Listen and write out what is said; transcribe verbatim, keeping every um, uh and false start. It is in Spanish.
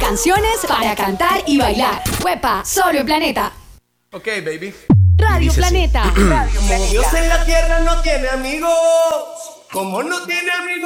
Canciones para cantar y bailar. Huepa, solo en Planeta. Ok, baby. Radio Planeta. Radio Como Dios en la tierra no tiene amigos, como no tiene amigos.